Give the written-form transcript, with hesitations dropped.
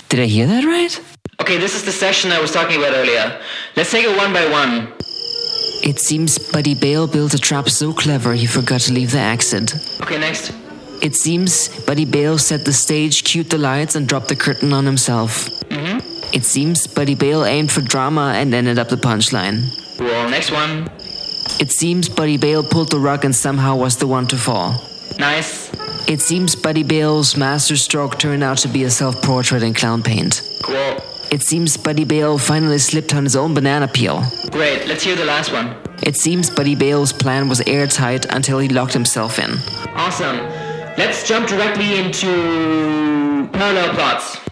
Did I hear that right? Okay, this is the session I was talking about earlier. Let's take it one by one. It seems Buddy Bale built a trap so clever he forgot to leave the exit. Okay, next. It seems Buddy Bale set the stage, cued the lights, and dropped the curtain on himself. It seems Buddy Bale aimed for drama and ended up the punchline. Well, next one. It seems Buddy Bale pulled the rug and somehow was the one to fall. Nice. It seems Buddy Bale's masterstroke turned out to be a self-portrait in clown paint. Cool. It seems Buddy Bale finally slipped on his own banana peel. Great, let's hear the last one. It seems Buddy Bale's plan was airtight until he locked himself in. Awesome. Let's jump directly into parallel plots.